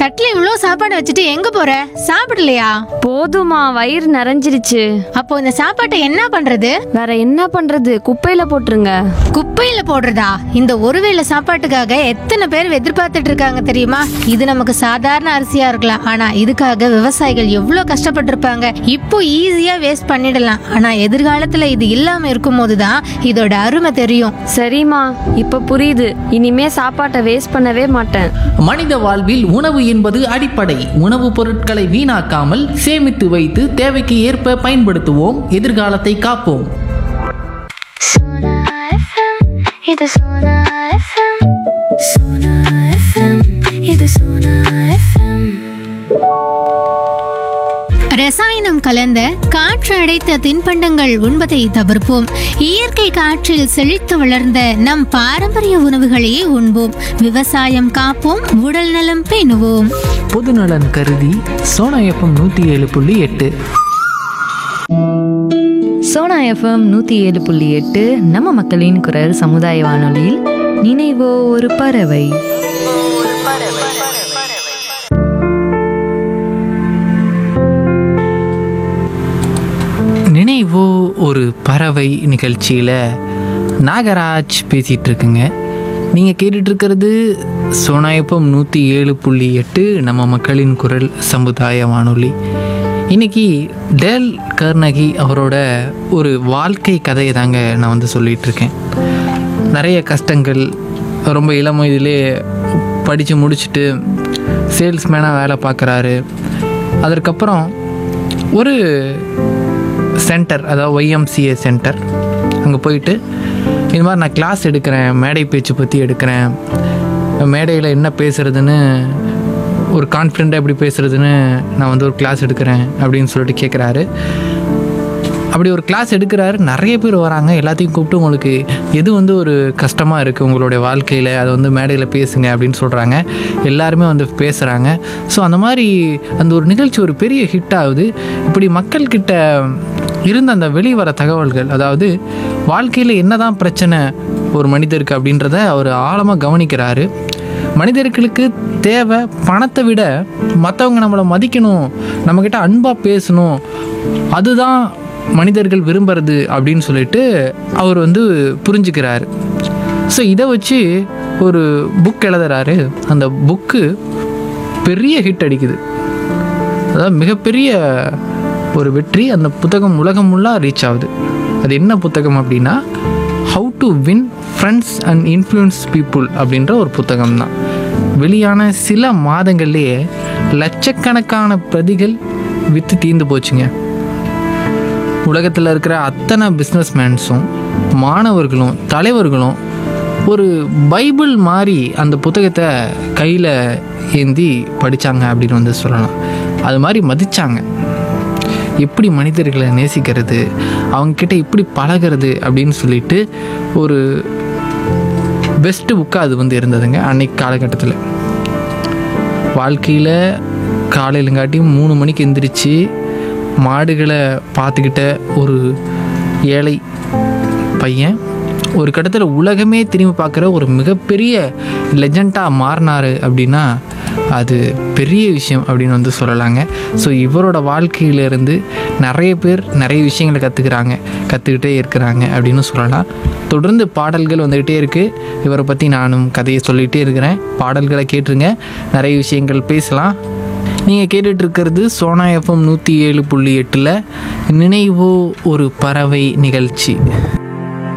தட்டுல இவ்ளோ சாப்பாடு வச்சுட்டு எங்க போற? சாப்பிடலையா? போதுமா, வயிறு நிறைஞ்சிருச்சு. அப்போ இந்த சாப்பாட்டை என்ன பண்றது? வேற என்ன பண்றது? குப்பையில போட்டுருங்க. குப்பையில போடுறதா? இந்த ஒருவேளை சாப்பாட்டுக்காக எத்தனை பேர் எதிர்பார்த்துட்டு இருக்காங்க தெரியுமா? இது நமக்கு சாதாரண அரிசியா இருக்கலாம், ஆனா இதுக்காக விவசாயிகள் எவ்வளவு கஷ்டப்பட்டிருப்பாங்க. இப்போ ஈஸியா வேஸ்ட் பண்ணிடலாம், ஆனா எதிர்காலத்துல இது இல்லாம இருக்கும் போதுதான் இதோட அருமை தெரியும். சரிம்மா, இப்ப புரியுது. இனிமே சாப்பாட்டை வேஸ்ட் பண்ணவே மாட்டேன். மனித வாழ்வில் உணவு என்பது அடிப்படை. உணவுப் பொருட்களை வீணாக்காமல் சேமித்து வைத்து தேவைக்கு ஏற்ப பயன்படுத்துவோம். எதிர்காலத்தை காப்போம். Sona FM, இது Sona FM. Sona FM, இது Sona FM. ரசாயனம் கலந்த காற்று அடைத்த தின்பண்டங்கள் உண்பதை தவிர்ப்போம். இயற்கை காற்றில் செழித்து வளர்ந்த நம் பாரம்பரிய உணவுகளையே உண்போம். விவசாயம் காப்போம், உடல் நலம் பேணுவோம். பொதுநலன் கருதி சோனா எஃப்எம் 107.8. சோனா எஃப்எம் 107.8 நம்ம மக்களின் குரல் சமுதாய வானொலியில் நினைவோ ஒரு பறவை. நினைவோ ஒரு பறவை நிகழ்ச்சியில் நாகராஜ் பேசிகிட்டு இருக்குங்க. நீங்கள் கேட்டுட்ருக்கிறது சோனா எஃப்எம் 107.8 நம்ம மக்களின் குரல் சமுதாய வானொலி. இன்றைக்கி டேல் கார்னகி அவரோட ஒரு வாழ்க்கை கதையை தாங்க நான் வந்து சொல்லிகிட்ருக்கேன். நிறைய கஷ்டங்கள், ரொம்ப இளம் வயதிலே படித்து முடிச்சுட்டு சேல்ஸ்மேனாக வேலை பார்க்குறாரு. அதற்கப்புறம் ஒரு சென்டர், அதாவது ஒய்எம்சிஏ சென்டர், அங்கே போயிட்டு இது மாதிரி நான் கிளாஸ் எடுக்கிறேன், மேடை பேச்சு பற்றி எடுக்கிறேன், மேடையில் என்ன பேசுகிறதுன்னு, ஒரு கான்ஃபிடெண்ட்டாக எப்படி பேசுகிறதுன்னு நான் வந்து ஒரு கிளாஸ் எடுக்கிறேன் அப்படின்னு சொல்லிட்டு கேட்குறாரு. அப்படி ஒரு கிளாஸ் எடுக்கிறாரு. நிறைய பேர் வராங்க. எல்லாத்தையும் கூப்பிட்டு உங்களுக்கு எது வந்து ஒரு கஷ்டமாக இருக்குது உங்களுடைய வாழ்க்கையில், அதை வந்து மேடையில் பேசுங்க அப்படின்னு சொல்கிறாங்க. எல்லாருமே வந்து பேசுகிறாங்க. ஸோ அந்த மாதிரி அந்த ஒரு நிகழ்ச்சி ஒரு பெரிய ஹிட் ஆகுது. இப்படி மக்கள்கிட்ட இருந்த அந்த வெளிவர தகவல்கள், அதாவது வாழ்க்கையில் என்ன தான் பிரச்சனை ஒரு மனிதருக்கு அப்படின்றத அவர் ஆழமாக கவனிக்கிறாரு. மனிதர்களுக்கு தேவை பணத்தை விட மற்றவங்க நம்மளை மதிக்கணும், நம்மக்கிட்ட அன்பாக பேசணும், அதுதான் மனிதர்கள் விரும்புறது அப்படின்னு சொல்லிட்டு அவர் வந்து புரிஞ்சுக்கிறாரு. ஸோ இதை வச்சு ஒரு புக் எழுதுறாரு. அந்த புக்கு பெரிய ஹிட் அடிக்குது. அதாவது மிகப்பெரிய ஒரு வெற்றி. அந்த புத்தகம் உலகம் ஃபுல்லாக ரீச் ஆகுது. அது என்ன புத்தகம் அப்படின்னா, how to win friends and influence people அப்படின்ற ஒரு புத்தகம் தான். வெளியான சில மாதங்கள்லேயே லட்சக்கணக்கான பிரதிகள் விற்று தீர்ந்து போச்சுங்க. உலகத்தில் இருக்கிற அத்தனை பிஸ்னஸ் மேன்ஸும் மாணவர்களும் தலைவர்களும் ஒரு பைபிள் மாதிரி அந்த புத்தகத்தை கையில் ஏந்தி படித்தாங்க அப்படின்னு வந்து சொல்லலாம். அது மாதிரி மதித்தாங்க. எப்படி மனிதர்களை நேசிக்கிறது, அவங்கக்கிட்ட எப்படி பழகிறது அப்படின்னு சொல்லிட்டு ஒரு பெஸ்ட்டு புக்காக அது வந்து இருந்ததுங்க அன்னைக்கு காலகட்டத்தில். வாழ்க்கையில் காலையிலங்காட்டியும் 3 மணிக்கு எந்திரிச்சு மாடுகளை பார்த்துக்கிட்ட ஒரு ஏழை பையன் ஒரு கட்டத்தில் உலகமே திரும்பி பார்க்குற ஒரு மிகப்பெரிய லெஜண்டாக மாறினார் அப்படின்னா அது பெரிய விஷயம் அப்படின்னு வந்து சொல்லலாங்க. ஸோ இவரோட வாழ்க்கையிலேருந்து நிறைய பேர் நிறைய விஷயங்களை கற்றுக்கிட்டே இருக்கிறாங்க அப்படின்னு சொல்லலாம். தொடர்ந்து பாடல்கள் வந்துக்கிட்டே இருக்குது. இவரை பற்றி நானும் கதையை சொல்லிகிட்டே இருக்கிறேன். பாடல்களை கேட்டுருங்க, நிறைய விஷயங்கள் பேசலாம். நீங்கள் கேட்டுட்ருக்கிறது சோனா எஃப்எம் 107.8 நினைவோ ஒரு பறவை நிகழ்ச்சி.